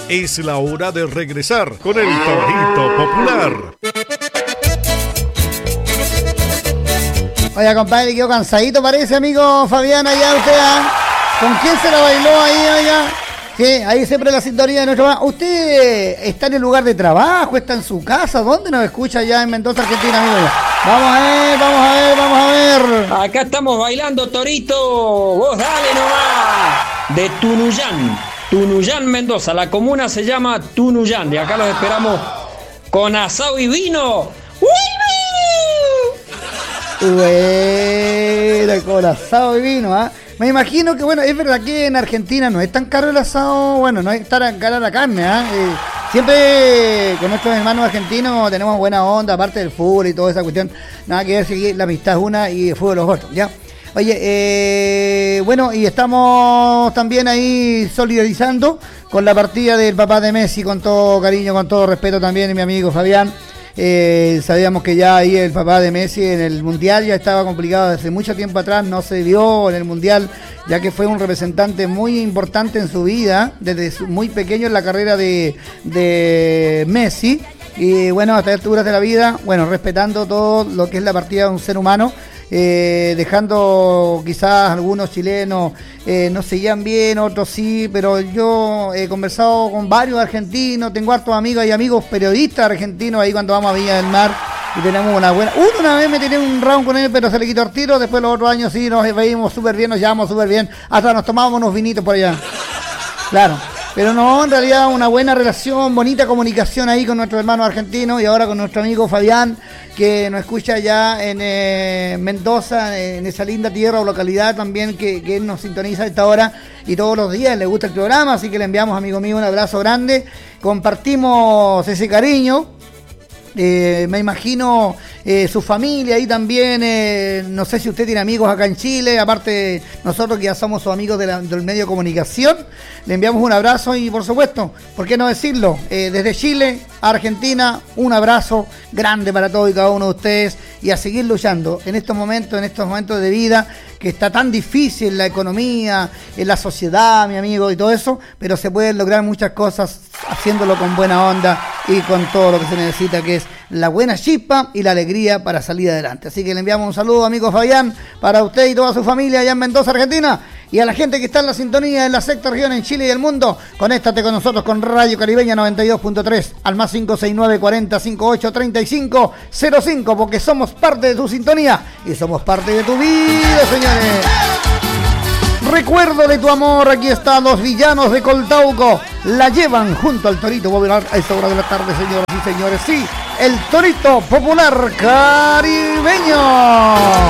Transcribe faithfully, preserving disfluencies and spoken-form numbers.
Es la hora de regresar con el Torito Popular. Oiga, compadre, quedó cansadito, parece, amigo Fabián, allá usted, ¿ah? ¿Con quién se la bailó ahí, oiga? Sí, ahí siempre la sintonía de nuestro... ¿Usted está en el lugar de trabajo? ¿Está en su casa? ¿Dónde nos escucha allá en Mendoza, Argentina, amigo? Vamos a ver, vamos a ver, vamos a ver. Acá estamos bailando, Torito. Vos dale nomás. De Tunuyán. Tunuyán, Mendoza. La comuna se llama Tunuyán. Y acá los esperamos con asado y vino. Bueno, con asado y vino, ¿ah? ¿eh? Me imagino que, bueno, es verdad que en Argentina no es tan caro el asado, bueno, no es tan cara la carne, ¿ah? ¿eh? Eh, siempre con nuestros hermanos argentinos tenemos buena onda, aparte del fútbol y toda esa cuestión. Nada que ver, si la amistad es una y el fútbol los otros, ¿ya? Oye, eh, bueno, y estamos también ahí solidarizando con la partida del papá de Messi, con todo cariño, con todo respeto también, de mi amigo Fabián. Eh, sabíamos que ya ahí el papá de Messi en el Mundial ya estaba complicado desde mucho tiempo atrás, no se vio en el Mundial, ya que fue un representante muy importante en su vida, desde su, muy pequeño en la carrera de, de Messi, y bueno, hasta alturas de la vida, bueno, respetando todo lo que es la partida de un ser humano. Eh, dejando quizás algunos chilenos eh, no se llevan bien, otros sí, pero yo he conversado con varios argentinos, tengo hartos amigos y amigos periodistas argentinos ahí cuando vamos a Viña del Mar y tenemos una buena... Uno una vez me tiré un round con él, pero se le quitó el tiro, después los otros años sí nos veíamos súper bien, nos llevamos súper bien, hasta nos tomábamos unos vinitos por allá. Claro. Pero no, en realidad una buena relación, bonita comunicación ahí con nuestros hermanos argentinos y ahora con nuestro amigo Fabián, que nos escucha ya en eh, Mendoza, en esa linda tierra o localidad también que, que él nos sintoniza a esta hora y todos los días le gusta el programa, así que le enviamos, amigo mío, un abrazo grande, compartimos ese cariño. Eh, me imagino eh, su familia ahí también, eh, no sé si usted tiene amigos acá en Chile, aparte nosotros que ya somos sus amigos de la, del medio de comunicación, le enviamos un abrazo y por supuesto, ¿por qué no decirlo? Eh, desde Chile a Argentina, un abrazo grande para todos y cada uno de ustedes y a seguir luchando en estos momentos, en estos momentos de vida que está tan difícil la economía, en la sociedad, mi amigo, y todo eso, pero se pueden lograr muchas cosas haciéndolo con buena onda y con todo lo que se necesita, que es la buena chispa y la alegría para salir adelante. Así que le enviamos un saludo, amigo Fabián, para usted y toda su familia allá en Mendoza, Argentina, y a la gente que está en la sintonía en la sexta región, en Chile y el mundo. Conéctate con nosotros con Radio Caribeña noventa y dos punto tres al más cinco seis nueve cuarenta cincuenta y ocho treinta y cinco cero cinco, porque somos parte de tu sintonía y somos parte de tu vida, señores. Recuerdo de tu amor, aquí están los villanos de Coltauco, la llevan junto al Torito Popular a esta hora de la tarde, señoras y señores, sí, el Torito Popular Caribeño.